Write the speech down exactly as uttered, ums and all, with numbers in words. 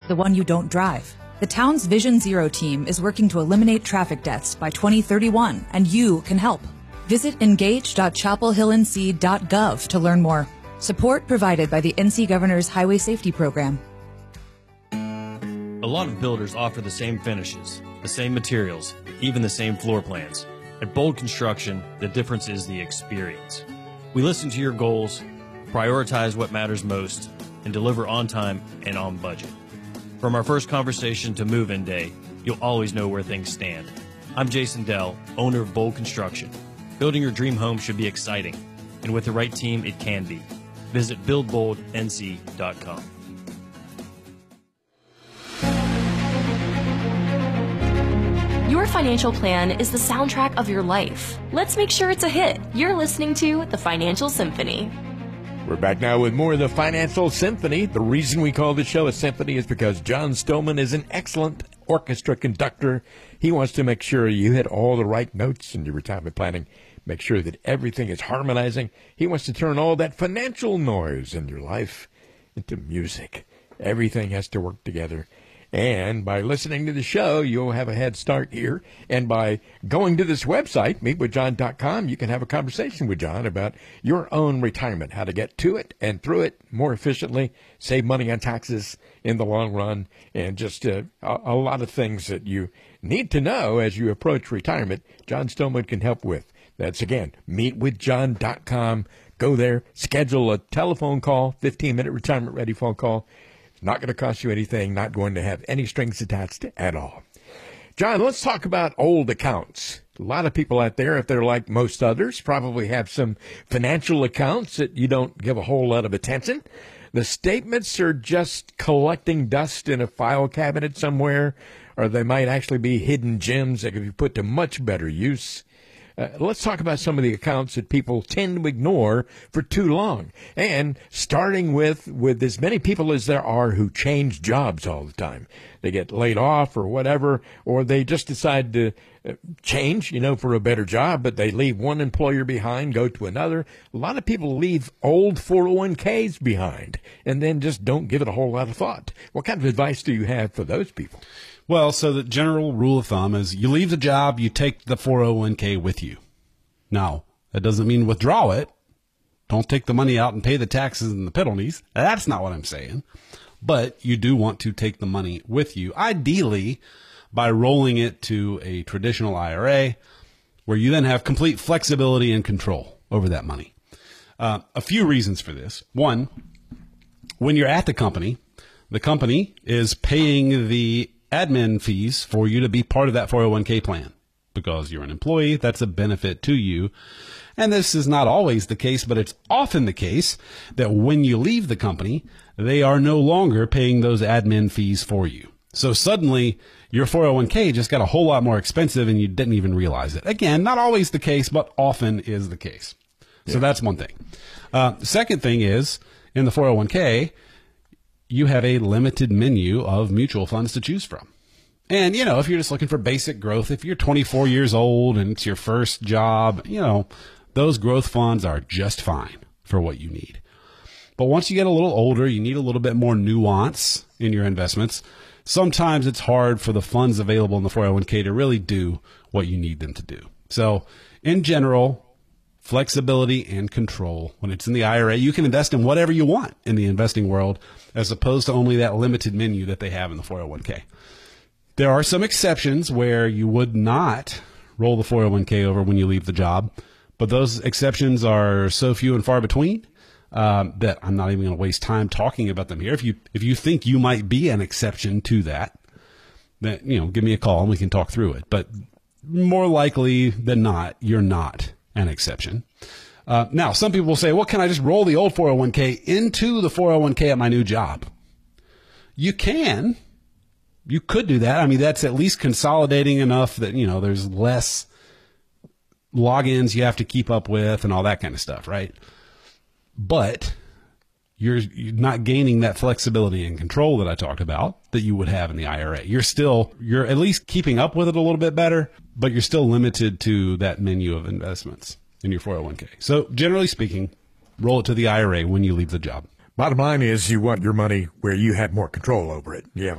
the one you don't drive. The town's Vision Zero team is working to eliminate traffic deaths by twenty thirty-one, and you can help. Visit engage dot chapel hill n c dot gov to learn more. Support provided by the N C Governor's Highway Safety Program. A lot of builders offer the same finishes, the same materials, even the same floor plans. At Bold Construction, the difference is the experience. We listen to your goals, prioritize what matters most, and deliver on time and on budget. From our first conversation to move-in day, you'll always know where things stand. I'm Jason Dell, owner of Bold Construction. Building your dream home should be exciting, and with the right team, it can be. Visit build bold n c dot com. Your financial plan is the soundtrack of your life. Let's make sure it's a hit. You're listening to The Financial Symphony. We're back now with more of the Financial Symphony. The reason we call the show a symphony is because John Stillman is an excellent orchestra conductor. He wants to make sure you hit all the right notes in your retirement planning, make sure that everything is harmonizing. He wants to turn all that financial noise in your life into music. Everything has to work together. And by listening to the show, you'll have a head start here. And by going to this website, meet with john dot com, you can have a conversation with John about your own retirement, how to get to it and through it more efficiently, save money on taxes in the long run, and just uh, a, a lot of things that you need to know as you approach retirement. John Stillman can help with. That's, again, meet with john dot com. Go there, schedule a telephone call, fifteen-minute retirement-ready phone call. Not going to cost you anything, not going to have any strings attached at all. John, let's talk about old accounts. A lot of people out there, if they're like most others, probably have some financial accounts that you don't give a whole lot of attention. The statements are just collecting dust in a file cabinet somewhere, or they might actually be hidden gems that could be put to much better use. Uh, let's talk about some of the accounts that people tend to ignore for too long. And starting with, with as many people as there are who change jobs all the time. They get laid off or whatever, or they just decide to uh, change, you know, for a better job, but they leave one employer behind, go to another. A lot of people leave old four oh one k's behind and then just don't give it a whole lot of thought. What kind of advice do you have for those people? Well, so the general rule of thumb is you leave the job, you take the four oh one k with you. Now, that doesn't mean withdraw it. Don't take the money out and pay the taxes and the penalties. That's not what I'm saying. But you do want to take the money with you, ideally by rolling it to a traditional I R A where you then have complete flexibility and control over that money. Uh, a few reasons for this. One, when you're at the company, the company is paying the admin fees for you to be part of that four oh one k plan. Because you're an employee, that's a benefit to you. And this is not always the case, but it's often the case that when you leave the company, they are no longer paying those admin fees for you. So suddenly your four oh one k just got a whole lot more expensive and you didn't even realize it. Again, not always the case, but often is the case. Yeah. So that's one thing. Uh, the second thing is in the four oh one k, you have a limited menu of mutual funds to choose from. And, you know, if you're just looking for basic growth, if you're twenty-four years old and it's your first job, you know, those growth funds are just fine for what you need. But once you get a little older, you need a little bit more nuance in your investments. Sometimes it's hard for the funds available in the four oh one k to really do what you need them to do. So in general, flexibility and control. When it's in the I R A, you can invest in whatever you want in the investing world as opposed to only that limited menu that they have in the four oh one k. There are some exceptions where you would not roll the four oh one k over when you leave the job, but those exceptions are so few and far between um, that I'm not even going to waste time talking about them here. If you if you think you might be an exception to that, then you know, give me a call and we can talk through it. But more likely than not, you're not an exception. Uh, now, some people will say, well, can I just roll the old four oh one k into the four oh one k at my new job? You can. You could do that. I mean, that's at least consolidating enough that, you know, there's less logins you have to keep up with and all that kind of stuff, right? But you're, you're not gaining that flexibility and control that I talked about that you would have in the I R A. You're still, you're at least keeping up with it a little bit better, but you're still limited to that menu of investments in your four oh one k. So generally speaking, roll it to the I R A when you leave the job. Bottom line is you want your money where you have more control over it. You have